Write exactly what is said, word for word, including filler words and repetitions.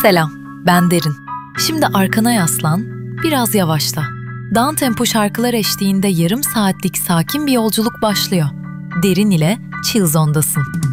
Selam, ben Derin. Şimdi arkana yaslan, biraz yavaşla. Down tempo şarkılar eşliğinde yarım saatlik sakin bir yolculuk başlıyor. Derin ile Chill Zone'dasın.